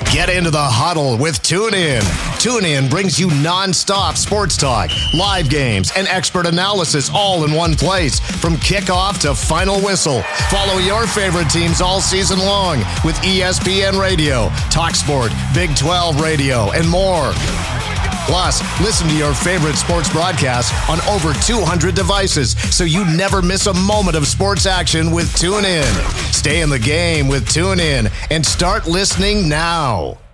Get into the huddle with TuneIn. TuneIn brings you non-stop sports talk, live games, and expert analysis all in one place. From kickoff to final whistle, follow your favorite teams all season long with ESPN Radio, TalkSport, Big 12 Radio, and more. Plus, listen to your favorite sports broadcasts on over 200 devices so you never miss a moment of sports action with TuneIn. Stay in the game with TuneIn and start listening now.